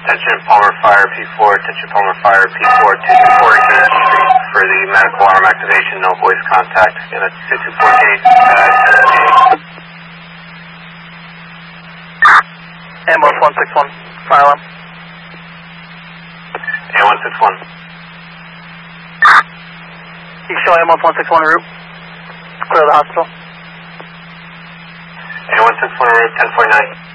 Attention Palmer Fire P4, attention Palmer Fire P4, 224 Gate Street for the medical arm activation, no voice contact. Again, that's 224 Gate, Ambulance 161, fire alarm. A161. You show ambulance 161 en route. Clear the hospital. A161 en route, 1049.